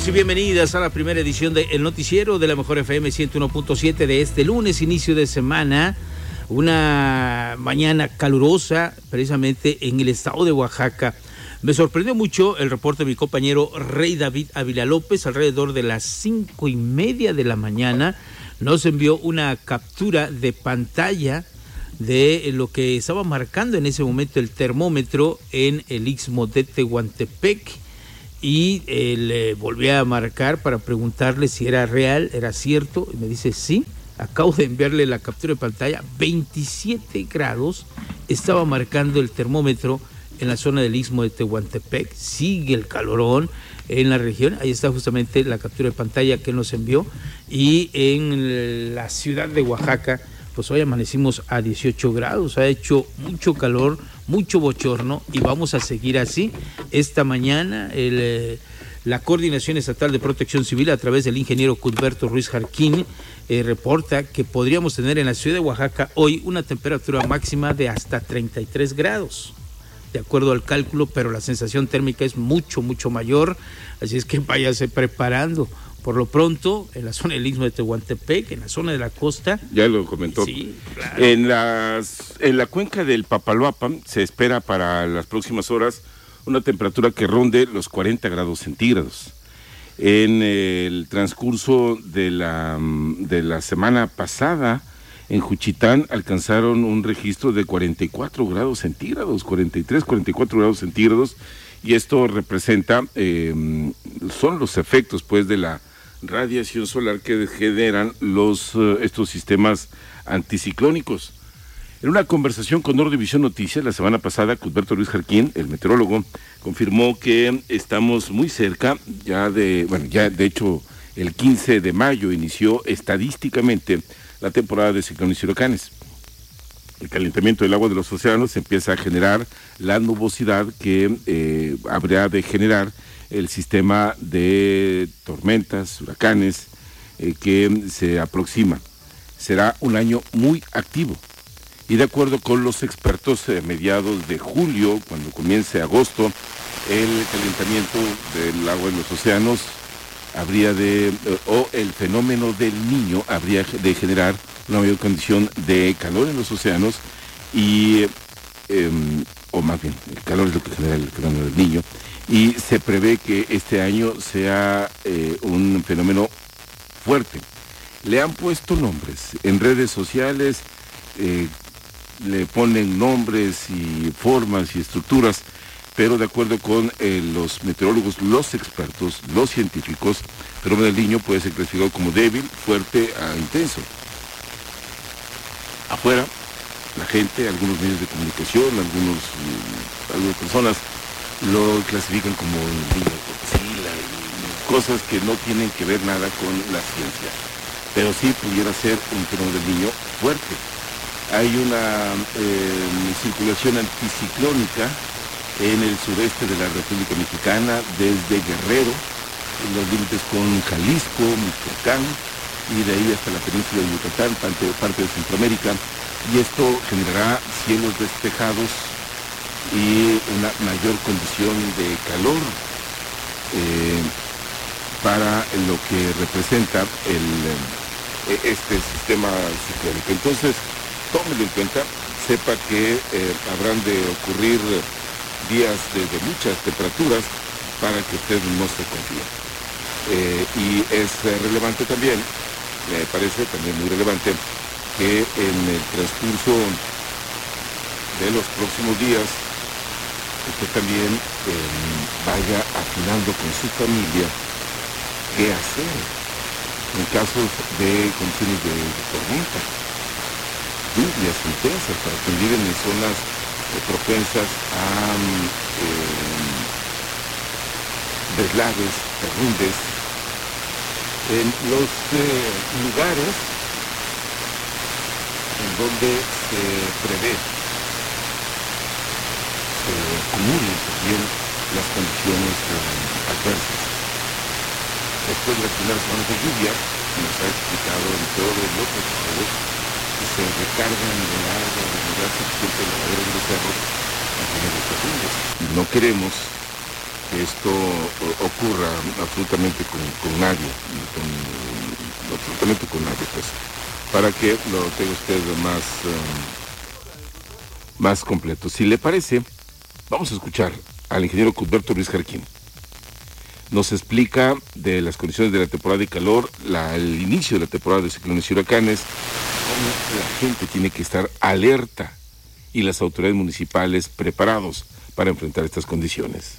Bienvenidos y bienvenidas a la primera edición de El Noticiero de la Mejor FM 101.7 de este lunes, inicio de semana. Una mañana calurosa, precisamente en el estado de Oaxaca. Me sorprendió mucho el reporte de mi compañero Rey David Ávila López. Alrededor de las 5:30 de la mañana nos envió una captura de pantalla de lo que estaba marcando en ese momento el termómetro en el Istmo de Tehuantepec. Y le volví a marcar para preguntarle si era real, era cierto, y me dice sí. Acabo de enviarle la captura de pantalla, 27 grados estaba marcando el termómetro en la zona del Istmo de Tehuantepec. Sigue el calorón en la región, ahí está justamente la captura de pantalla que nos envió. Y en la ciudad de Oaxaca, pues hoy amanecimos a 18 grados, ha hecho mucho calor, mucho bochorno y vamos a seguir así. Esta mañana la Coordinación Estatal de Protección Civil, a través del ingeniero Cuthberto Ruiz Jarquín, reporta que podríamos tener en la ciudad de Oaxaca hoy una temperatura máxima de hasta 33 grados, de acuerdo al cálculo, pero la sensación térmica es mucho, mucho mayor, así es que váyase preparando. Por lo pronto, en la zona del Istmo de Tehuantepec, en la zona de la costa. Ya lo comentó. Sí, claro. En la cuenca del Papaloapan se espera para las próximas horas una temperatura que ronde los 40 grados centígrados. En el transcurso de la semana pasada, en Juchitán alcanzaron un registro de 44 grados centígrados, 43, 44 grados centígrados, y esto representa, son los efectos pues de la radiación solar que generan estos sistemas anticiclónicos. En una conversación con Nordivisión Noticias la semana pasada, Cuthberto Ruiz Jarquín, el meteorólogo, confirmó que estamos muy cerca, ya de hecho el 15 de mayo inició estadísticamente la temporada de ciclones y huracanes. El calentamiento del agua de los océanos empieza a generar la nubosidad que habrá de generar el sistema de tormentas, huracanes que se aproxima. Será un año muy activo. Y de acuerdo con los expertos, mediados de julio, cuando comience agosto, el calentamiento del agua en los océanos o el fenómeno del Niño habría de generar una mayor condición de calor en los océanos o más bien, el calor es lo que genera el fenómeno del Niño, y se prevé que este año sea un fenómeno fuerte. Le han puesto nombres en redes sociales, le ponen nombres y formas y estructuras, pero de acuerdo con los meteorólogos, los expertos, los científicos, el fenómeno del Niño puede ser clasificado como débil, fuerte a intenso. Afuera, la gente, algunos medios de comunicación, algunas personas lo clasifican como Niño Godzilla y cosas que no tienen que ver nada con la ciencia, pero sí pudiera ser un fenómeno del Niño fuerte. Hay una circulación anticiclónica en el sureste de la República Mexicana, desde Guerrero, en los límites con Jalisco, Michoacán, y de ahí hasta la península de Yucatán, parte de Centroamérica, y esto generará cielos despejados y una mayor condición de calor para lo que representa este sistema ciclónico. Entonces, tómelo en cuenta, sepa que habrán de ocurrir días de muchas temperaturas para que usted no se confíe. Y es relevante también, me parece también muy relevante, que en el transcurso de los próximos días usted también vaya afinando con su familia qué hacer en casos de condiciones de tormenta, lluvias intensas, para quien viven en zonas propensas a deslaves, derrumbes, en los lugares en donde se prevé se acumulen también las condiciones adversas. Después de las primeras semanas de lluvia, nos ha explicado en todos los protocolos que se recargan de agua de humedad suficiente en los laderos de los cerros a tener los derrumbes. No queremos que esto ocurra absolutamente con nadie, absolutamente con nadie, pues, para que lo tenga usted más completo. Si le parece, vamos a escuchar al ingeniero Cuthberto Ruiz Jarquín. Nos explica de las condiciones de la temporada de calor, el inicio de la temporada de ciclones y huracanes, cómo la gente tiene que estar alerta y las autoridades municipales preparados para enfrentar estas condiciones.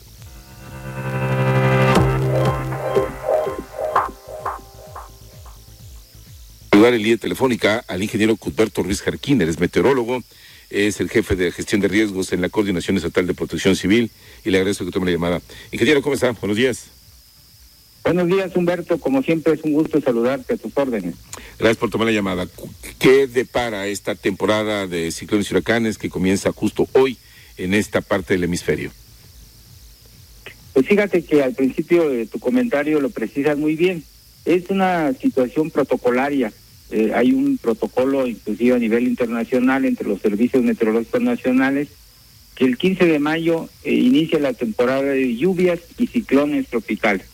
Saludar en línea telefónica al ingeniero Cuthberto Ruiz Jarquín, es meteorólogo, es el jefe de gestión de riesgos en la Coordinación Estatal de Protección Civil, y le agradezco que tome la llamada. Ingeniero, ¿cómo está? Buenos días. Buenos días, Humberto. Como siempre, es un gusto saludarte, a tus órdenes. Gracias por tomar la llamada. ¿Qué depara esta temporada de ciclones y huracanes que comienza justo hoy en esta parte del hemisferio? Pues fíjate que al principio de tu comentario lo precisas muy bien. Es una situación protocolaria. Hay un protocolo, inclusive a nivel internacional, entre los servicios meteorológicos nacionales, que el 15 de mayo inicia la temporada de lluvias y ciclones tropicales.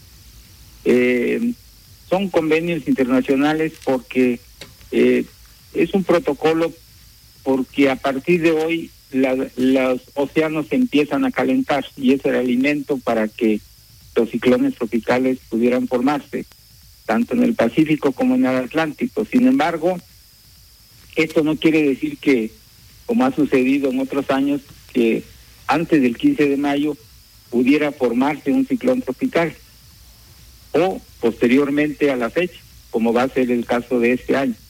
Son convenios internacionales porque es un protocolo porque a partir de hoy los océanos empiezan a calentar y es el alimento para que los ciclones tropicales pudieran formarse, tanto en el Pacífico como en el Atlántico. Sin embargo, esto no quiere decir que, como ha sucedido en otros años, que antes del 15 de mayo pudiera formarse un ciclón tropical, o posteriormente a la fecha, como va a ser el caso de este año.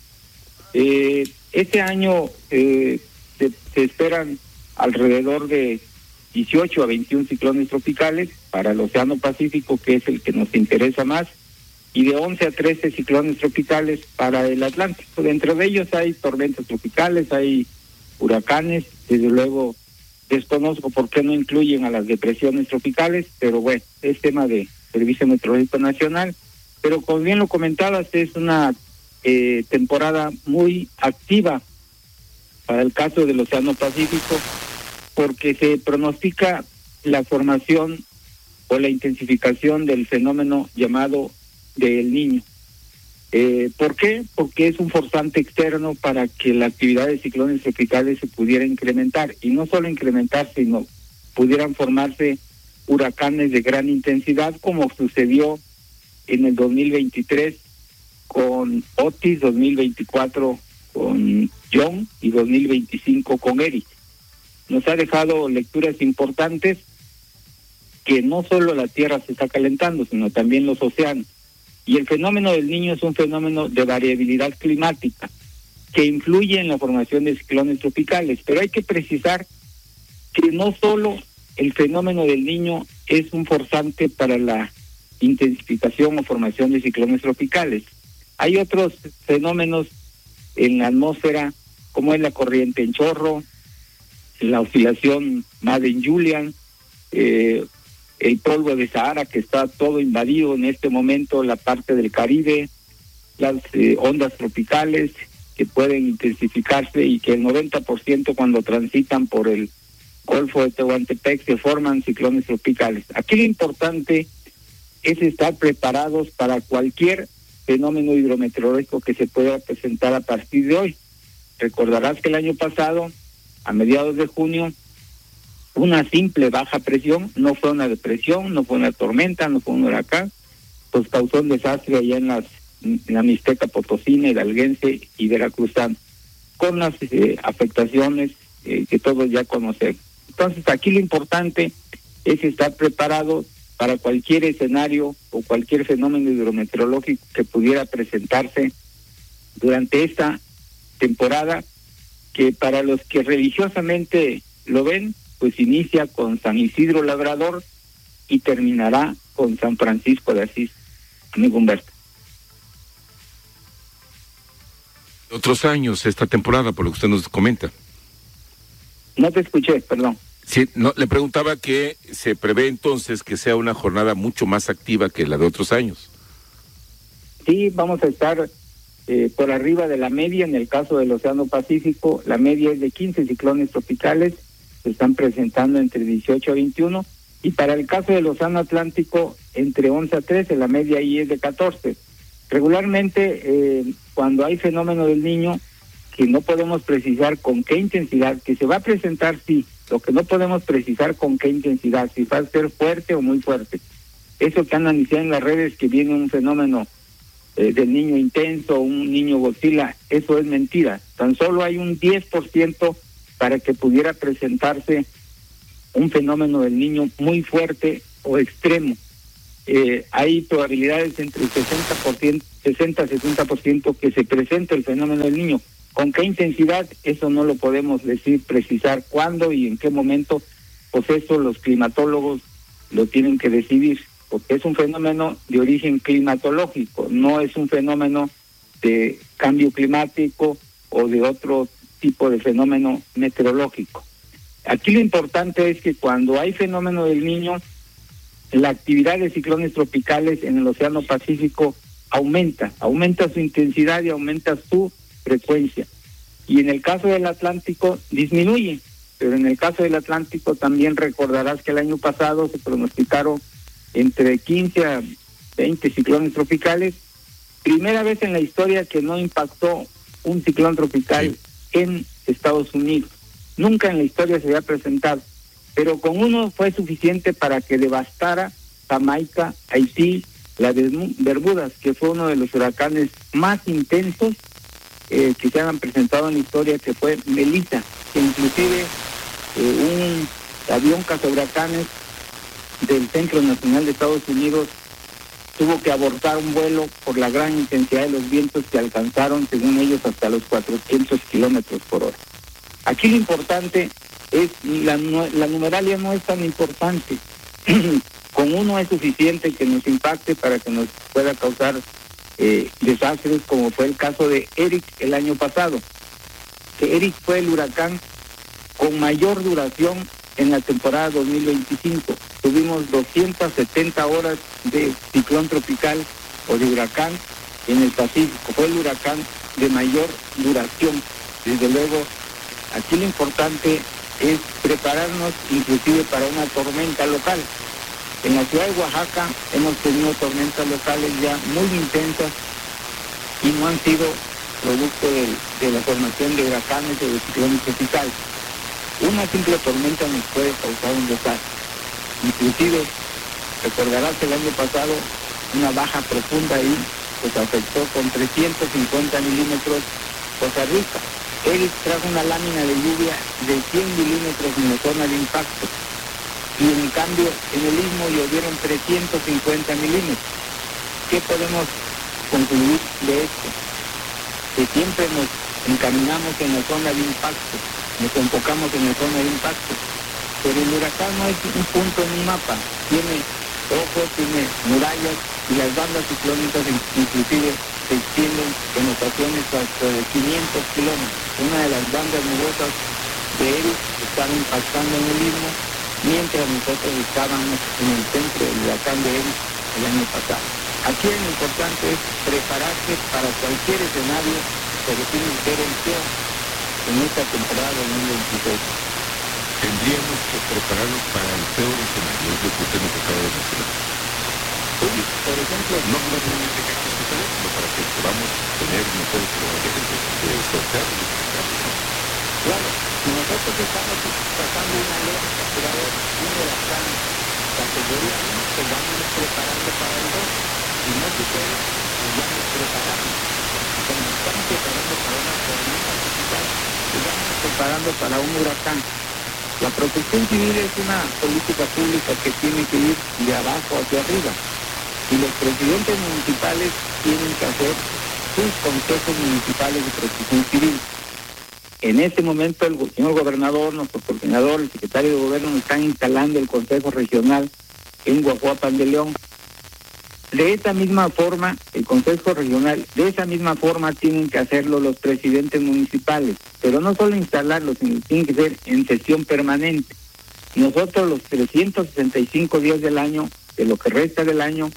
Este año se esperan alrededor de 18 a 21 ciclones tropicales para el Océano Pacífico, que es el que nos interesa más, y de 11 a 13 ciclones tropicales para el Atlántico. Dentro de ellos hay tormentas tropicales, hay huracanes, desde luego desconozco por qué no incluyen a las depresiones tropicales, pero bueno, es tema de Servicio Meteorológico Nacional. Pero como bien lo comentabas, es una temporada muy activa para el caso del Océano Pacífico, porque se pronostica la formación o la intensificación del fenómeno llamado del Niño. ¿Por qué? Porque es un forzante externo para que la actividad de ciclones tropicales se pudiera incrementar, y no solo incrementar, sino pudieran formarse huracanes de gran intensidad, como sucedió en el 2023 con Otis, 2024 con John y 2025 con Eric. Nos ha dejado lecturas importantes que no solo la Tierra se está calentando, sino también los océanos. Y el fenómeno del Niño es un fenómeno de variabilidad climática que influye en la formación de ciclones tropicales. Pero hay que precisar que no solo el fenómeno del Niño es un forzante para la intensificación o formación de ciclones tropicales. Hay otros fenómenos en la atmósfera, como es la corriente en chorro, la oscilación Madden-Julian, el polvo de Sahara, que está todo invadido en este momento, la parte del Caribe, las ondas tropicales que pueden intensificarse y que el 90% cuando transitan por el Golfo de Tehuantepec se forman ciclones tropicales. Aquí lo importante es estar preparados para cualquier fenómeno hidrometeorológico que se pueda presentar a partir de hoy. Recordarás que el año pasado, a mediados de junio, una simple baja presión, no fue una depresión, no fue una tormenta, no fue un huracán, pues causó un desastre allá en la Mixteca Potosina, Hidalguense y Veracruzana, con las afectaciones que todos ya conocemos. Entonces aquí lo importante es estar preparado para cualquier escenario o cualquier fenómeno hidrometeorológico que pudiera presentarse durante esta temporada, que para los que religiosamente lo ven, pues inicia con San Isidro Labrador y terminará con San Francisco de Asís, amigo Humberto. Otros años, esta temporada, por lo que usted nos comenta. No te escuché, perdón. Sí, no, le preguntaba que se prevé entonces que sea una jornada mucho más activa que la de otros años. Sí, vamos a estar por arriba de la media. En el caso del Océano Pacífico, la media es de 15 ciclones tropicales, se están presentando entre 18 a 21, y para el caso del Océano Atlántico entre 11 a 13, la media ahí es de 14. Regularmente cuando hay fenómeno del Niño, que no podemos precisar con qué intensidad, que se va a presentar sí, lo que no podemos precisar con qué intensidad, si va a ser fuerte o muy fuerte. Eso que andan diciendo en las redes que viene un fenómeno del Niño intenso, un Niño Godzilla, eso es mentira. Tan solo hay un 10% para que pudiera presentarse un fenómeno del Niño muy fuerte o extremo. Hay probabilidades entre el 60-70% que se presente el fenómeno del Niño. ¿Con qué intensidad? Eso no lo podemos decir, precisar cuándo y en qué momento, pues eso los climatólogos lo tienen que decidir, porque es un fenómeno de origen climatológico, no es un fenómeno de cambio climático o de otro tipo de fenómeno meteorológico. Aquí lo importante es que cuando hay fenómeno del Niño, la actividad de ciclones tropicales en el Océano Pacífico aumenta su intensidad y aumenta su frecuencia. Y en el caso del Atlántico disminuye, pero en el caso del Atlántico también recordarás que el año pasado se pronosticaron entre 15 a 20 ciclones tropicales. Primera vez en la historia que no impactó un ciclón tropical en Estados Unidos. Nunca en la historia se había presentado, pero con uno fue suficiente para que devastara Jamaica, Haití, las Bermudas, que fue uno de los huracanes más intensos que se han presentado en la historia, que fue Melissa, que inclusive un avión cazahuracanes del Centro Nacional de Estados Unidos tuvo que abortar un vuelo por la gran intensidad de los vientos que alcanzaron, según ellos, hasta los 400 kilómetros por hora. Aquí lo importante es, la numeralia no es tan importante. Con uno es suficiente que nos impacte para que nos pueda causar desastres, como fue el caso de Eric el año pasado. Que Eric fue el huracán con mayor duración en la temporada 2025. Tuvimos 270 horas de ciclón tropical o de huracán en el Pacífico. Fue el huracán de mayor duración. Desde luego, aquí lo importante es prepararnos inclusive para una tormenta local. En la ciudad de Oaxaca hemos tenido tormentas locales ya muy intensas y no han sido producto de la formación de huracanes o de ciclones tropicales. Una simple tormenta nos puede causar un desastre. Inclusive, recordarás el año pasado, una baja profunda ahí, pues afectó con 350 milímetros Costa Rica. Eric trajo una lámina de lluvia de 100 milímetros en la zona de impacto. Y en cambio, en el Istmo llovieron 350 milímetros. ¿Qué podemos concluir de esto? Que siempre nos encaminamos en la zona de impacto, nos enfocamos en la zona de impacto. Pero el huracán no es un punto en un mapa, tiene ojos, tiene murallas, y las bandas ciclónicas inclusive se extienden en ocasiones hasta de 500 kilómetros. Una de las bandas nubosas de Eric estaba impactando en el Istmo, mientras nosotros estábamos en el centro del huracán de Eric el año pasado. Aquí lo importante es prepararse para cualquier escenario, pero tiene que ser el peor en esta temporada 2026. Tendríamos que prepararnos para el peor escenario, es lo que usted nos acaba de mencionar. Sí, por ejemplo, no solamente que suceda, sino para que podamos tener mejores probabilidades de sortear y de. Claro, si nosotros estamos pasando una alerta, pero a ver, un huracán categoría 1, pues vamos preparando para el 2. Si no sucede, pues ya nos preparamos. Cuando estamos preparando para una tormenta tropical, pues vamos preparando para un huracán. La protección civil es una política pública que tiene que ir de abajo hacia arriba. Y los presidentes municipales tienen que hacer sus consejos municipales de protección civil. En este momento el señor gobernador, nuestro coordinador, el secretario de gobierno están instalando el Consejo Regional en Guajuapan de León. De esa misma forma, el Consejo Regional, de esa misma forma tienen que hacerlo los presidentes municipales, pero no solo instalarlos, sino tienen que ser en sesión permanente. Nosotros los 365 días del año, de lo que resta del año,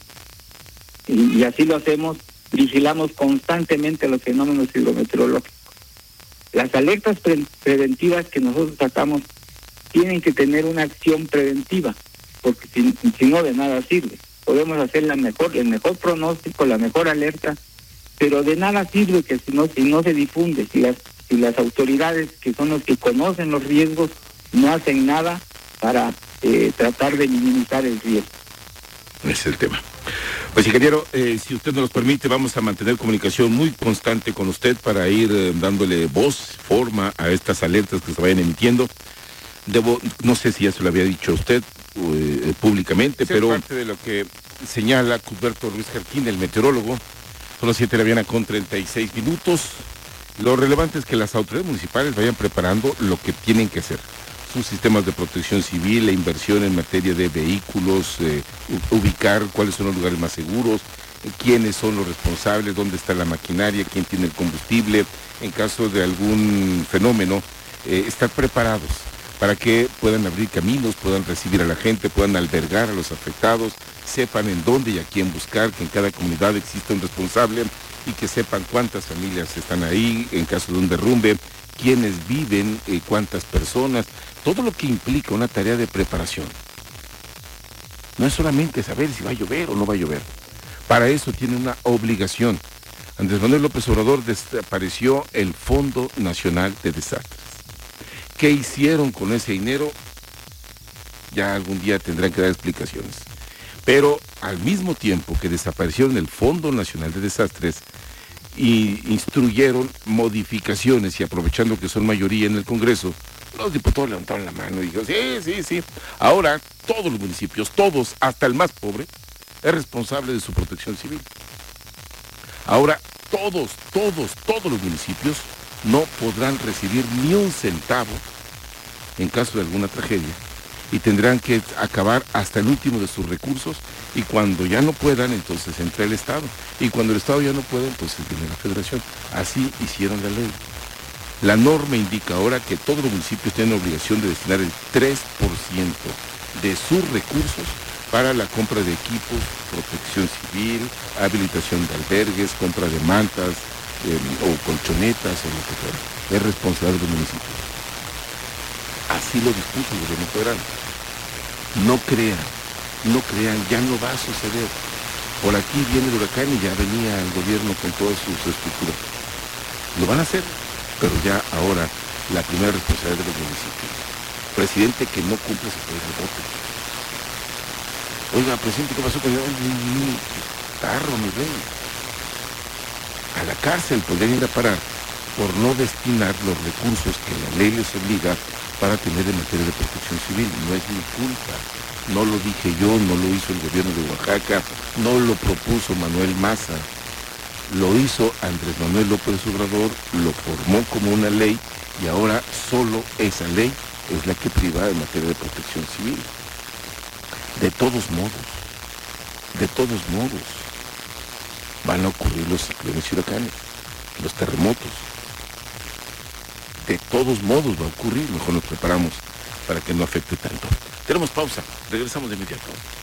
y así lo hacemos, vigilamos constantemente los fenómenos hidrometeorológicos. Las alertas preventivas que nosotros sacamos tienen que tener una acción preventiva. porque si no de nada sirve. Podemos hacer el mejor pronóstico, la mejor alerta, pero de nada sirve que si no se difunde, si las autoridades, que son los que conocen los riesgos, no hacen nada para tratar de minimizar el riesgo. Ese es el tema. Pues ingeniero, si usted nos lo permite, vamos a mantener comunicación muy constante con usted para ir dándole voz, forma a estas alertas que se vayan emitiendo. No sé si ya se lo había dicho a usted públicamente, pero parte de lo que señala Cuthberto Ruiz Jarquín, el meteorólogo. Son las 7 de la mañana con 36 minutos. Lo relevante es que las autoridades municipales vayan preparando lo que tienen que hacer. Sus sistemas de protección civil, la inversión en materia de vehículos, ubicar cuáles son los lugares más seguros, quiénes son los responsables, dónde está la maquinaria, quién tiene el combustible, en caso de algún fenómeno, estar preparados para que puedan abrir caminos, puedan recibir a la gente, puedan albergar a los afectados, sepan en dónde y a quién buscar, que en cada comunidad exista un responsable y que sepan cuántas familias están ahí en caso de un derrumbe, quiénes viven, cuántas personas, todo lo que implica una tarea de preparación. No es solamente saber si va a llover o no va a llover. Para eso tiene una obligación. Andrés Manuel López Obrador desapareció el Fondo Nacional de Desastres. ¿Qué hicieron con ese dinero? Ya algún día tendrán que dar explicaciones. Pero al mismo tiempo que desaparecieron el Fondo Nacional de Desastres y instruyeron modificaciones, y aprovechando que son mayoría en el Congreso, los diputados levantaron la mano y dijeron, sí. Ahora todos los municipios, todos, hasta el más pobre, es responsable de su protección civil. Ahora todos los municipios no podrán recibir ni un centavo en caso de alguna tragedia y tendrán que acabar hasta el último de sus recursos, y cuando ya no puedan, entonces entra el Estado, y cuando el Estado ya no pueda, entonces viene la Federación. Así hicieron la ley. La norma indica ahora que todos los municipios tienen obligación de destinar el 3% de sus recursos para la compra de equipos, protección civil, habilitación de albergues, compra de mantas o colchonetas o lo que fuera. Es responsable del municipio. Así lo dispuso el gobierno federal. No crean, ya no va a suceder. Por aquí viene el huracán y ya venía el gobierno con todas sus estructuras. Lo van a hacer, pero ya ahora la primera responsabilidad de los municipios. Presidente que no cumple se puede ir al bote. Oiga, presidente, ¿qué pasó con el carro, mi rey? A la cárcel podrían ir a parar por no destinar los recursos que la ley les obliga para tener en materia de protección civil. No es mi culpa. No lo dije yo, no lo hizo el gobierno de Oaxaca, no lo propuso Manuel Maza. Lo hizo Andrés Manuel López Obrador, lo formó como una ley y ahora solo esa ley es la que priva en materia de protección civil. De todos modos, van a ocurrir los ciclones y huracanes, los terremotos. De todos modos va a ocurrir, mejor nos preparamos para que no afecte tanto. Tenemos pausa, regresamos de inmediato.